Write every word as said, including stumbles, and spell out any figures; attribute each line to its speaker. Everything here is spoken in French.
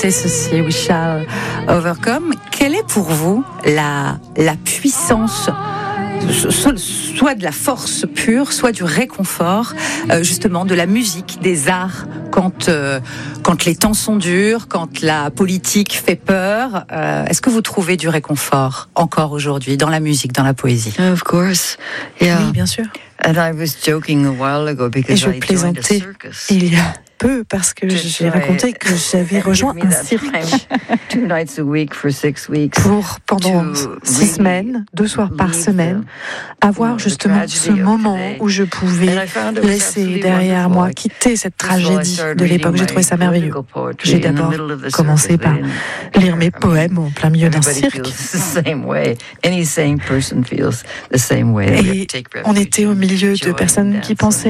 Speaker 1: chanter ceci, We Shall Overcome. Quelle est pour vous la, la puissance, soit de la force pure, soit du réconfort, euh, justement, de la musique, des arts, quand, euh, quand les temps sont durs, quand la politique fait peur, euh, est-ce que vous trouvez du réconfort encore aujourd'hui dans la musique, dans la poésie?
Speaker 2: Of course, yeah.
Speaker 1: Oui, bien sûr.
Speaker 2: And I was joking a while ago because
Speaker 3: Et je
Speaker 2: I joined a
Speaker 3: plaisantais
Speaker 2: circus.
Speaker 3: il y a peu parce que j'ai raconté que j'avais rejoint un cirque
Speaker 2: Two nights a week for six weeks.
Speaker 3: pour pendant
Speaker 2: To
Speaker 3: six
Speaker 2: really
Speaker 3: semaines, deux soirs par
Speaker 2: leave
Speaker 3: semaine,
Speaker 2: the-
Speaker 3: avoir
Speaker 2: you know, the
Speaker 3: justement
Speaker 2: tragedy
Speaker 3: ce
Speaker 2: of
Speaker 3: moment
Speaker 2: today.
Speaker 3: où je pouvais
Speaker 2: And I found it was
Speaker 3: laisser
Speaker 2: absolutely
Speaker 3: derrière
Speaker 2: wonderful.
Speaker 3: moi, quitter cette
Speaker 2: First of all, I
Speaker 3: tragédie
Speaker 2: started
Speaker 3: de
Speaker 2: reading
Speaker 3: l'époque. J'ai
Speaker 2: my
Speaker 3: trouvé ça merveilleux.
Speaker 2: political poetry
Speaker 3: J'ai
Speaker 2: in the
Speaker 3: d'abord
Speaker 2: middle of the
Speaker 3: commencé
Speaker 2: circus.
Speaker 3: par
Speaker 2: They didn't
Speaker 3: lire mes
Speaker 2: care. I mean,
Speaker 3: poèmes en plein milieu d'un
Speaker 2: everybody
Speaker 3: cirque.
Speaker 2: feels the same way. Any sane person feels the same way. We have
Speaker 3: Et
Speaker 2: to take
Speaker 3: on
Speaker 2: refuge
Speaker 3: était au
Speaker 2: in
Speaker 3: milieu de
Speaker 2: joy and
Speaker 3: personnes qui
Speaker 2: dance.
Speaker 3: pensaient